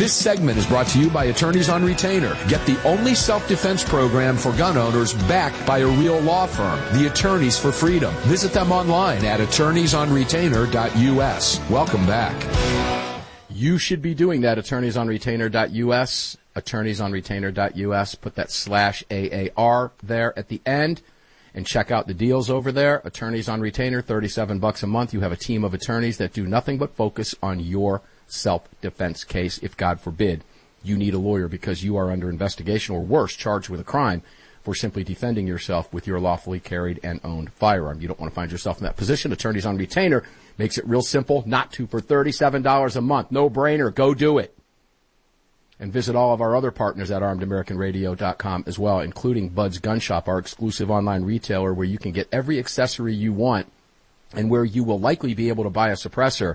This segment is brought to you by Attorneys on Retainer. Get the only self-defense program for gun owners backed by a real law firm, the Attorneys for Freedom. Visit them online at attorneysonretainer.us. Welcome back. You should be doing that, attorneysonretainer.us, attorneysonretainer.us. Put that /AAR there at the end and check out the deals over there. Attorneys on Retainer, $37 a month. You have a team of attorneys that do nothing but focus on your self-defense case if, God forbid, you need a lawyer because you are under investigation or worse, charged with a crime for simply defending yourself with your lawfully carried and owned firearm. You don't want to find yourself in that position. Attorneys on Retainer makes it real simple not to for $37 a month. No brainer. Go do it. And visit all of our other partners at armedamericanradio.com as well, including Bud's Gun Shop, our exclusive online retailer where you can get every accessory you want and where you will likely be able to buy a suppressor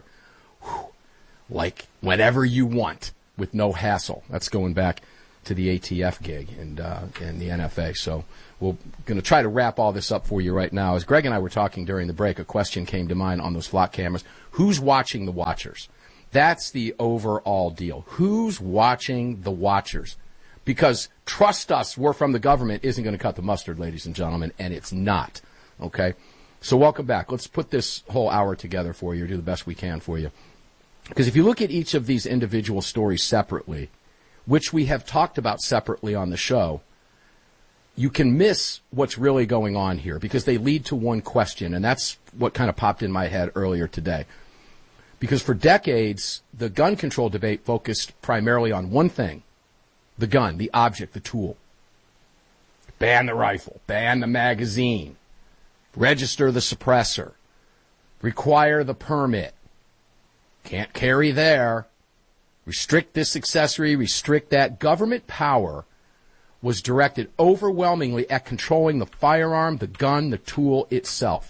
like whenever you want with no hassle. That's going back to the ATF gig and the NFA. So we're going to try to wrap all this up for you right now. As Greg and I were talking during the break, a question came to mind on those flock cameras. Who's watching the watchers? That's the overall deal. Who's watching the watchers? Because trust us, we're from the government isn't going to cut the mustard, ladies and gentlemen, and it's not. Okay? So welcome back. Let's put this whole hour together for you, do the best we can for you. Because if you look at each of these individual stories separately, which we have talked about separately on the show, you can miss what's really going on here because they lead to one question, and that's what kind of popped in my head earlier today. Because for decades, the gun control debate focused primarily on one thing, the gun, the object, the tool. Ban the rifle, ban the magazine, register the suppressor, require the permit. Can't carry there. Restrict this accessory, restrict that. Government power was directed overwhelmingly at controlling the firearm, the gun, the tool itself.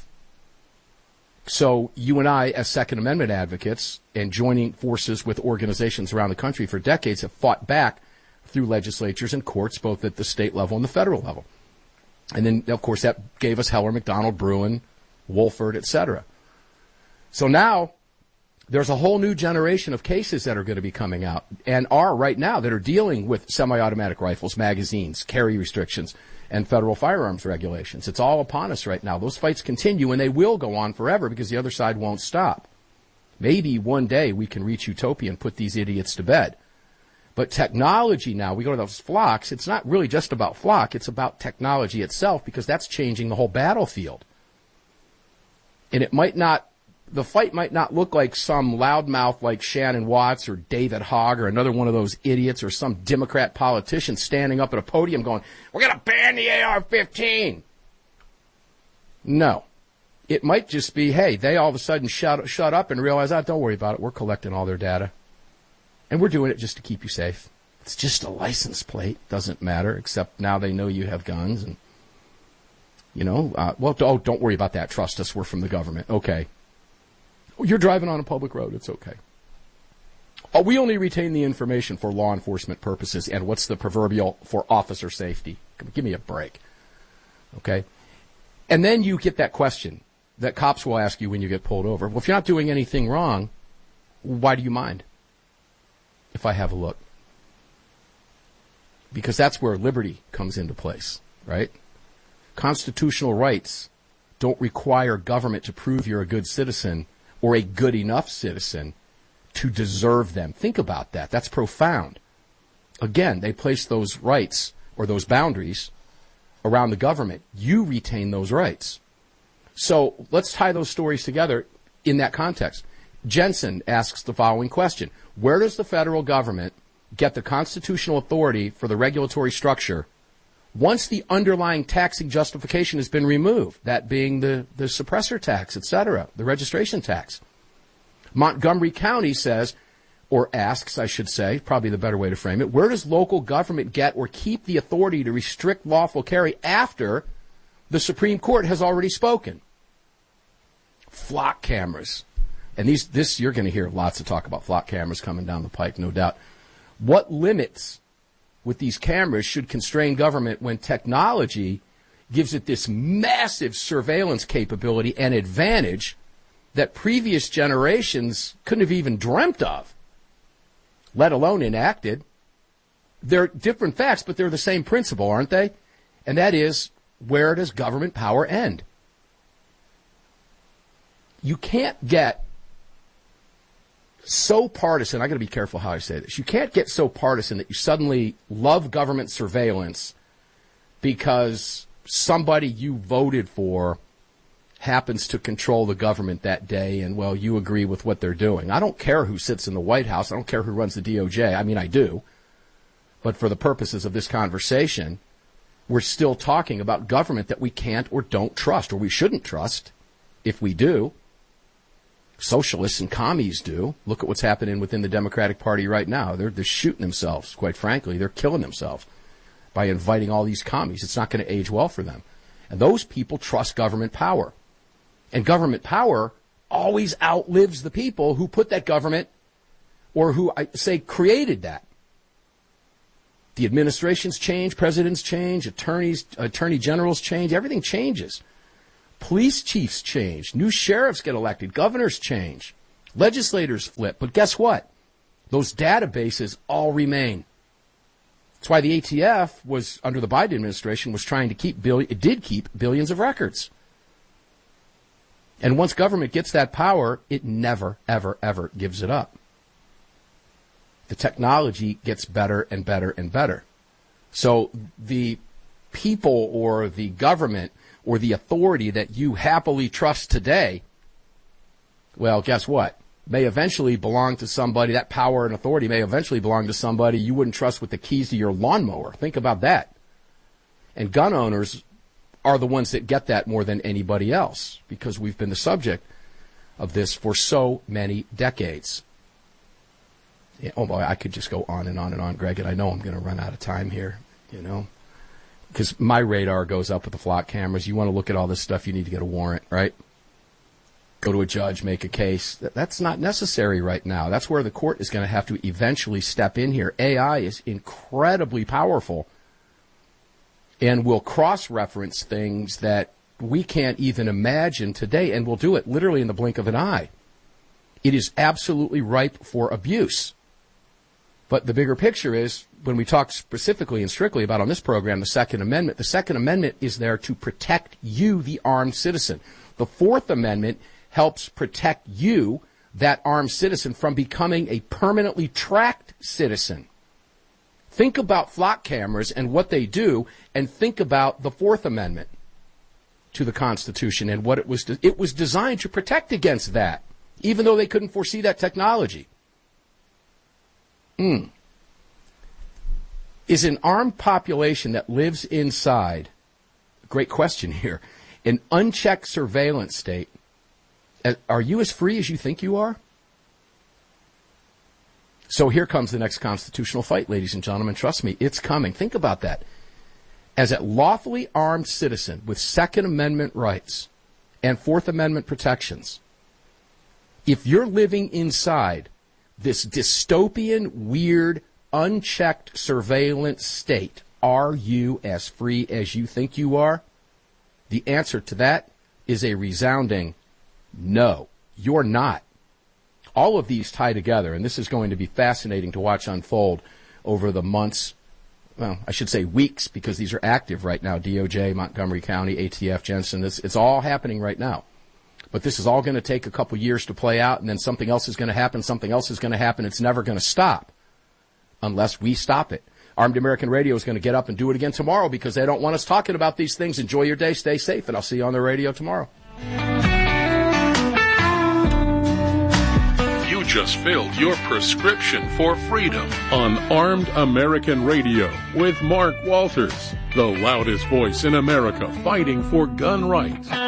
So you and I, as Second Amendment advocates and joining forces with organizations around the country for decades, have fought back through legislatures and courts, both at the state level and the federal level. And then, of course, that gave us Heller, McDonald, Bruen, Wolford, etc. So now there's a whole new generation of cases that are going to be coming out and are right now that are dealing with semi-automatic rifles, magazines, carry restrictions, and federal firearms regulations. It's all upon us right now. Those fights continue, and they will go on forever because the other side won't stop. Maybe one day we can reach utopia and put these idiots to bed. But technology now, we go to those flocks, it's not really just about flock, it's about technology itself because that's changing the whole battlefield. And it might not, the fight might not look like some loudmouth like Shannon Watts or David Hogg or another one of those idiots or some Democrat politician standing up at a podium going, we're going to ban the AR-15. No. It might just be, hey, they all of a sudden shut up and realize, don't worry about it. We're collecting all their data. And we're doing it just to keep you safe. It's just a license plate. Doesn't matter, except now they know you have guns. And, don't worry about that. Trust us. We're from the government. Okay. You're driving on a public road. It's okay. We only retain the information for law enforcement purposes. And what's the proverbial for officer safety? Give me a break. Okay? And then you get that question that cops will ask you when you get pulled over. Well, if you're not doing anything wrong, why do you mind if I have a look? Because that's where liberty comes into place, right? Constitutional rights don't require government to prove you're a good citizen or a good enough citizen to deserve them. Think about that. That's profound. Again, they place those rights or those boundaries around the government. You retain those rights. So let's tie those stories together in that context. Jensen asks the following question. Where does the federal government get the constitutional authority for the regulatory structure once the underlying taxing justification has been removed, that being the suppressor tax, etc., the registration tax? Montgomery County says, or asks, I should say, probably the better way to frame it, where does local government get or keep the authority to restrict lawful carry after the Supreme Court has already spoken? Flock cameras. And this you're going to hear lots of talk about flock cameras coming down the pike, no doubt. What limits with these cameras should constrain government when technology gives it this massive surveillance capability and advantage that previous generations couldn't have even dreamt of? let alone enacted. They're different facts, but they're the same principle, aren't they? And that is, where does government power end? You can't get so partisan. I got to be careful how I say this. You can't get so partisan that you suddenly love government surveillance because somebody you voted for happens to control the government that day, and, well, you agree with what they're doing. I don't care who sits in the White House. I don't care who runs the DOJ. I mean, I do. But for the purposes of this conversation, we're still talking about government that we can't or don't trust, or we shouldn't trust. If we do, socialists and commies do. Look at what's happening within the Democratic Party right now. They're shooting themselves, quite frankly. They're killing themselves by inviting all these commies. It's not going to age well for them. And those people trust government power. And government power always outlives the people who put that government, or who, I say, created that. The administrations change, presidents change, attorney generals change, everything changes. Police chiefs change, new sheriffs get elected, governors change, legislators flip. But guess what? Those databases all remain. That's why the ATF was, under the Biden administration, was trying to keep billions of records. And once government gets that power, it never, ever, ever gives it up. The technology gets better and better and better. So the people or the government or the authority that you happily trust today, well, guess what? May eventually belong to somebody. That power and authority may eventually belong to somebody you wouldn't trust with the keys to your lawnmower. Think about that. And gun owners are the ones that get that more than anybody else, because we've been the subject of this for so many decades. Yeah, oh boy, I could just go on and on and on, Greg, and I know I'm going to run out of time here, because my radar goes up with the flock cameras. You want to look at all this stuff, you need to get a warrant, right? Go to a judge, make a case. That's not necessary right now. That's where the court is going to have to eventually step in here. AI is incredibly powerful and will cross-reference things that we can't even imagine today, and will do it literally in the blink of an eye. It is absolutely ripe for abuse. But the bigger picture is, when we talk specifically and strictly about on this program the Second Amendment is there to protect you, the armed citizen. The Fourth Amendment helps protect you, that armed citizen, from becoming a permanently tracked citizen. Think about flock cameras and what they do, and think about the Fourth Amendment to the Constitution and what it was designed to protect against that, even though they couldn't foresee that technology. Is an armed population that lives inside, great question here, an unchecked surveillance state, are you as free as you think you are? So here comes the next constitutional fight, ladies and gentlemen. Trust me, it's coming. Think about that. As a lawfully armed citizen with Second Amendment rights and Fourth Amendment protections, if you're living inside this dystopian, weird, unchecked surveillance state, are you as free as you think you are? The answer to that is a resounding no. You're not. All of these tie together, and this is going to be fascinating to watch unfold over the months, well, I should say weeks, because these are active right now. DOJ, Montgomery County, ATF, Jensen, it's all happening right now. But this is all going to take a couple years to play out, and then something else is going to happen, something else is going to happen. It's never going to stop unless we stop it. Armed American Radio is going to get up and do it again tomorrow, because they don't want us talking about these things. Enjoy your day, stay safe, and I'll see you on the radio tomorrow. You just filled your prescription for freedom on Armed American Radio with Mark Walters, the loudest voice in America fighting for gun rights.